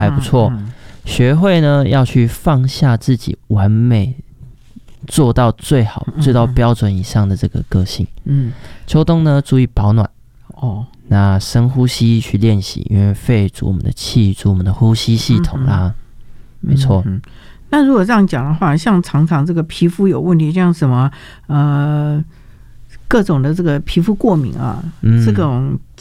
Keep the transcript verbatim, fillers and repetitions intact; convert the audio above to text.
还不错。嗯嗯，学会呢要去放下自己完美做到最好、嗯嗯，做到标准以上的这个个性。嗯，秋冬呢注意保暖哦。那深呼吸去练习，因为肺主我们的气，主我们的呼吸系统啦。嗯嗯，没错。嗯， 那如果这样讲的话，像常常这个皮肤有问题，像什么呃各种的这个皮肤过敏啊，嗯，这种